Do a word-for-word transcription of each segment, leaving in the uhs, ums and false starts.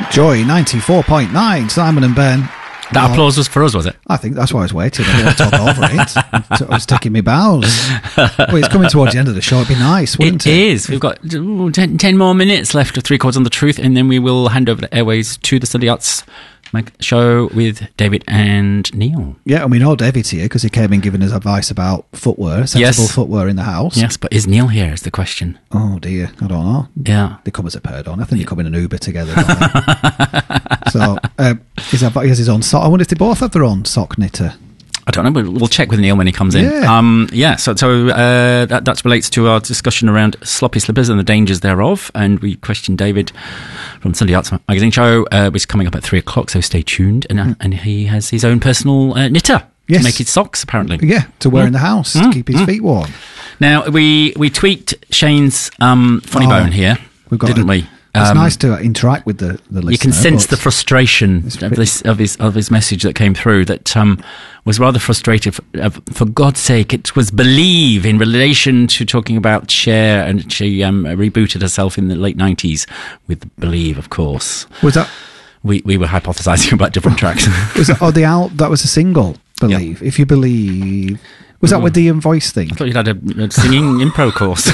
Joy ninety-four point nine, Simon and Ben. That Well, applause was for us, was it? I think that's why I was waiting. I didn't want to talk over it. So I was taking my bows. Well, it's coming towards the end of the show. It'd be nice, wouldn't it? It is. We've got ooh, ten, ten more minutes left of Three Chords on the Truth, and then we will hand over the airways to the Sunday Arts show with David and Neil. Yeah, and we know David's here because he came in giving us advice about footwear, sensible Yes. footwear in the house. Yes, but is Neil here is the question. Oh, dear. I don't know. Yeah. They come as a pair, don't they? I think they come in an Uber together, don't they? So, um, he's have, he has his own sock. I wonder if they both have their own sock knitter. I don't know, but we'll check with Neil when he comes in. Yeah. Um, yeah, so, so uh, that, that relates to our discussion around sloppy slippers and the dangers thereof. And we questioned David from Sunday Arts Magazine show, uh, which is coming up at three o'clock, so stay tuned. And, uh, mm. and he has his own personal uh, knitter Yes. to make his socks, apparently. Yeah, to wear Mm. in the house Mm. to keep his Mm. feet warm. Now, we, we tweaked Shane's um, funny Oh, bone here, we've got didn't a- we? It's Um, nice to interact with the, the listener. You can sense but the frustration It's of bit- this of his of his message that came through. That um, was rather frustrated. For, uh, for God's sake, it was Believe in relation to talking about Cher, and she um, rebooted herself in the late nineties with Believe, of course. Was that, We we were hypothesising about different tracks. was that, oh, the al- that was a single, Believe. If you believe. Was that with the um, voice thing? I thought you'd had a, a singing impro course.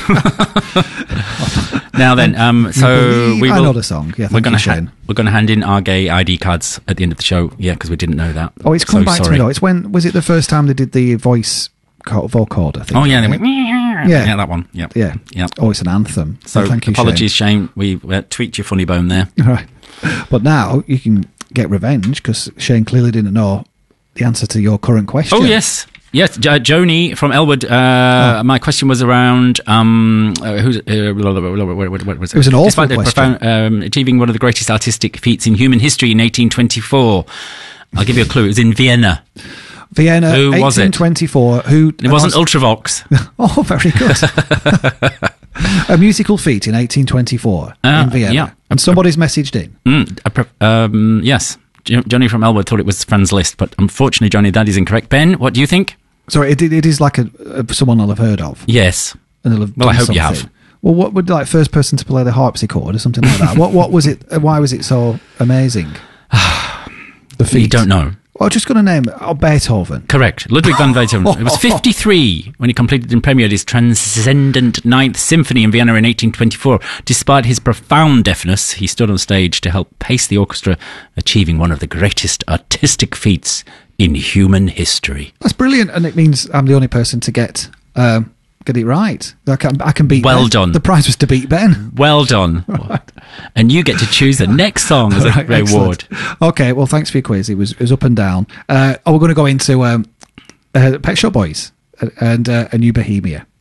Now then, um, so we I will. know the song. Yeah, we're thank going you, to Shane. ha- we're going to hand in our gay I D cards at the end of the show. Yeah, because we didn't know that. Oh, it's come So back to sorry. me though. It's when, was it the first time they did the voice co- vocoder thing? Oh yeah, they went, Yeah. yeah, that one. Yeah, Yeah. yeah. Oh, it's an anthem. So Oh, thank you, apologies, Shane. We uh, tweaked your funny bone there. Shane. Right. But now you can get revenge because Shane clearly didn't know the answer to your current question. Oh yes, yes. Jo- Joni from Elwood. Uh, Oh. My question was around um, uh, who's uh, what, what, what was it? It was an awful Despite the question. profound, um, achieving one of the greatest artistic feats in human history in eighteen twenty-four. I'll give you a clue. It was in Vienna. Vienna, Who was it? eighteen twenty-four. Who? It wasn't Ultravox. Oh, very good. A musical feat in eighteen twenty-four Uh, in Vienna. yeah. And somebody's messaged in. Mm, I pre- um, yes, Jo- Johnny from Elwood thought it was Franz Liszt, but unfortunately, Johnny, that is incorrect. Ben, what do you think? So it, it is like a, a someone I'll have heard of. Yes. And they'll have Well, I done hope you something. have. Well, what would like first person to play the harpsichord or something like that? what what was it? uh, Why was it so amazing? The feat. You don't know. Well, I'm just going to name it. Oh, Beethoven. Correct. Ludwig van Beethoven. It was fifty-three when he completed and premiered his transcendent Ninth Symphony in Vienna in eighteen twenty-four. Despite his profound deafness, he stood on stage to help pace the orchestra, achieving one of the greatest artistic feats in human history. That's brilliant, and it means I'm the only person to get um, get it right. I can I can beat. Well Ben. done. The prize was to beat Ben. Well done. And you get to choose the next song as a Right, reward. excellent. Okay, well, thanks for your quiz. It was it was up and down. Uh, oh, we're going to go into um, uh, Pet Shop Boys and uh, a new Bohemia.